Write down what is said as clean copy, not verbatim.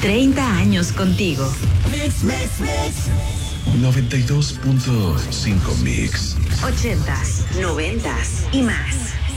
30 años contigo. 92.5 Mix. 80s, 90s y más.